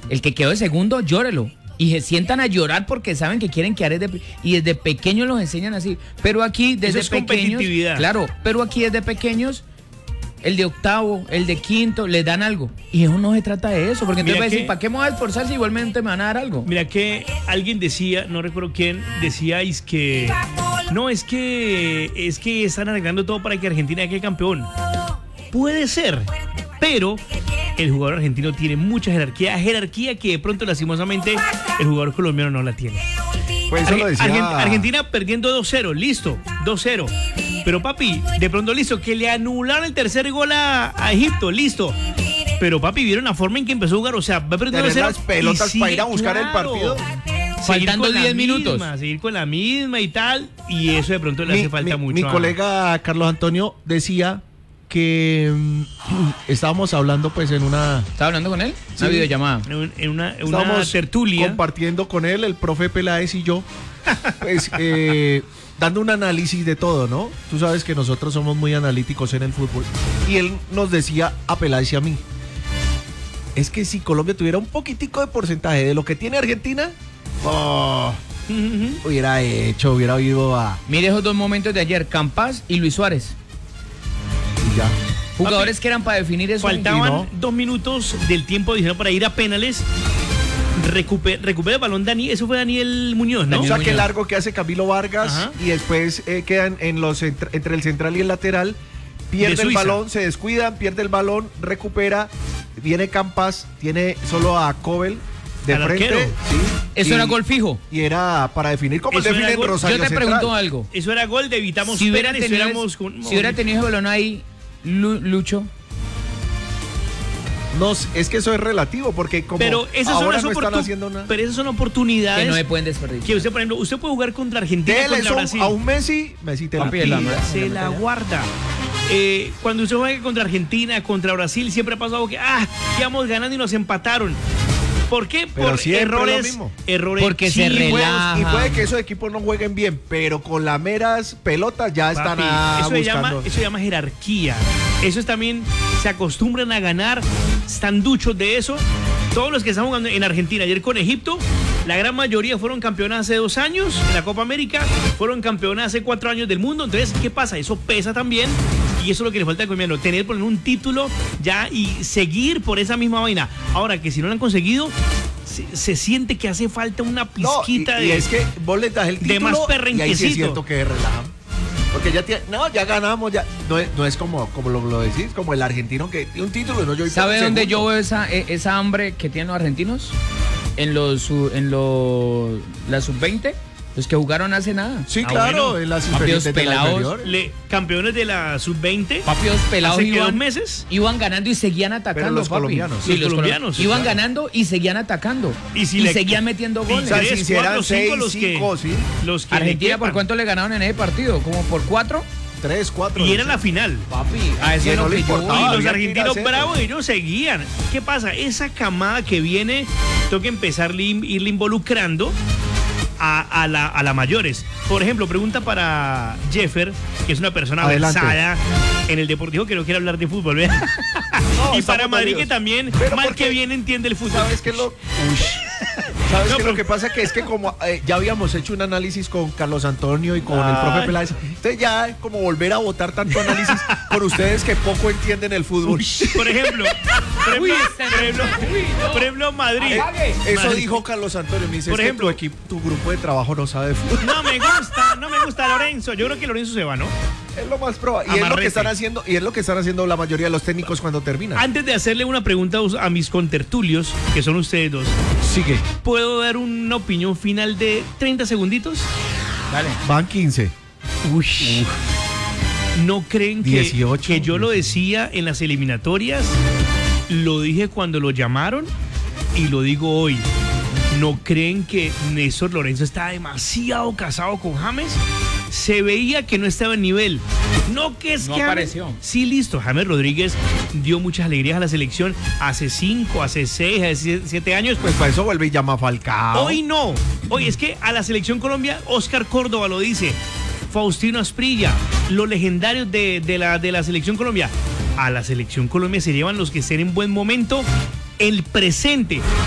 El que quedó de segundo, llórelo. Y se sientan a llorar porque saben que quieren quedar y desde pequeños los enseñan así. Pero aquí desde eso es pequeños, competitividad. claro, pero aquí desde pequeños, el de octavo, el de quinto, les dan algo. Y eso no se trata de eso, porque entonces va a decir, ¿para qué me voy a esforzar si igualmente me van a dar algo? Mira que alguien decía, no recuerdo quién, decíais que no, es que están arreglando todo para que Argentina quede campeón. Puede ser, pero el jugador argentino tiene mucha jerarquía que de pronto lastimosamente el jugador colombiano no la tiene. Pues eso lo decía... Argentina perdiendo 2-0, listo, 2-0. Pero papi, de pronto listo, que le anularon el tercer gol a Egipto, listo. Pero papi, vieron la forma en que empezó a jugar, o sea, va perdiendo 2-0. Las pelotas para ir a buscar el partido. Faltando 10 minutos. Seguir con la misma y tal, y eso de pronto le hace falta mucho. Mi colega Carlos Antonio decía que estábamos hablando pues en una... ¿Estaba hablando con él? Sí. Una videollamada. En una Estábamos tertulia. compartiendo con él, el profe Peláez y yo, pues dando un análisis de todo, ¿no? Tú sabes que nosotros somos muy analíticos en el fútbol. Y él nos decía a Peláez y a mí, es que si Colombia tuviera un poquitico de porcentaje de lo que tiene Argentina, hubiera ido a... Mire esos dos momentos de ayer, Campas y Luis Suárez. Y ya. Jugadores Papi, que eran para definir eso. Faltaban 2 minutos del tiempo adicional para ir a penales. Recupera el balón Dani, eso fue Daniel Muñoz, ¿no? O sea, que largo que hace Camilo Vargas. Ajá. Y después quedan en los entre el central y el lateral. Pierde el balón, se descuidan, pierde el balón, recupera. Viene Campas, tiene solo a Cobel de al frente. arquero. Sí, Eso era gol fijo. Y era para definir como Eso era definen gol. Rosario Yo te Central. pregunto algo. Eso era gol de evitamos Si hubiera penales, tenido ese balón ahí, Lucho. No, es que eso es relativo, porque como pero esas ahora son no están haciendo nada. Pero esas son oportunidades Que no se pueden desperdiciar. que usted, por ejemplo, usted puede jugar contra Argentina, Dele contra eso Brasil. a un Messi te la Papi, pide. Se la guarda. Cuando usted juega contra Argentina, contra Brasil, siempre ha pasado que íbamos ganando y nos empataron. ¿Por qué? Pero Por siempre errores. lo mismo. Errores. Porque se relaja. Y puede que esos equipos no jueguen bien, pero con las meras pelotas ya están Papi, buscando. eso se llama jerarquía. Eso es también, se acostumbran a ganar, están duchos de eso. Todos los que están jugando en Argentina, ayer con Egipto, la gran mayoría fueron campeonas hace 2 años en la Copa América, fueron campeonas hace 4 años del mundo. Entonces, ¿qué pasa? Eso pesa también. Y eso es lo que le falta al colombiano, tener por un título ya y seguir por esa misma vaina. Ahora que si no lo han conseguido, se siente que hace falta una pizquita y es que vos le das el título de más y ahí sí perrenquecito. es cierto que relajan. Porque ya ganamos, ya no es como lo decís, como el argentino que tiene un título y no yo. ¿Sabe dónde yo veo esa hambre que tienen los argentinos? En la sub-20, los que jugaron hace nada. Sí, claro, bueno. en las Papios inferiores de la pelados. inferior. Campeones de la sub-20. Papios pelados Hace que 2 meses. iban ganando y seguían atacando. Pero los papi. colombianos. Sí, Los colombianos, iban claro. ganando y seguían atacando. Y si le- seguían metiendo O goles. sea, Tres, si hicieran cuatro, cinco, 6, los que- 5, sí. Los que Argentina, le ¿por quepan. cuánto le ganaron en ese partido? ¿Como por 4? 3, 4. Y era la final. Papi, a eso Que es no lo le que yo importaba. voy. Y los había que ir a argentinos hacerlo. bravos, ellos seguían. ¿Qué pasa? Esa camada que viene, tengo que empezar a irle involucrando a la mayores. Por ejemplo, pregunta para Jeffer, que es una persona Adelante. versada en el deportivo que no quiere hablar de fútbol, ¿verdad? No, y estamos para Madrid dolidos. que también, Pero mal porque- que bien entiende el fútbol. ¿Sabes qué es lo? ¿Sabes No, qué? pero- Lo que pasa que es que como ya habíamos hecho un análisis con Carlos Antonio y con el Ay. profe Peláez, entonces ya es como volver a votar tanto análisis con ustedes que poco entienden el fútbol. Por ejemplo, por ejemplo, Madrid. Eso Madrid. dijo Carlos Antonio, me dice, Por es ejemplo- que tu grupo de trabajo no sabe de fútbol. No me gusta Lorenzo. Yo creo que Lorenzo se va, ¿no? Es lo más probable. Y es lo Amarrete. que están haciendo, y es lo que están haciendo la mayoría de los técnicos cuando terminan. Antes de hacerle una pregunta a mis contertulios, que son ustedes dos, Sigue. ¿puedo dar una opinión final de 30 segunditos? Dale. Van 15. ¿No creen que, 18, que yo lo decía en las eliminatorias? Lo dije cuando lo llamaron y lo digo hoy. ¿No creen que Néstor Lorenzo está demasiado casado con James? Se veía que no estaba en nivel. No que es No que apareció. Sí, listo. James Rodríguez dio muchas alegrías a la selección hace 5, hace 6, hace 7 años. Pues para eso vuelve y llama a Falcao. Hoy no. Hoy es que a la selección Colombia, Oscar Córdoba lo dice, Faustino Asprilla, los legendarios de la selección Colombia. A la selección Colombia se llevan los que estén en buen momento, el presente.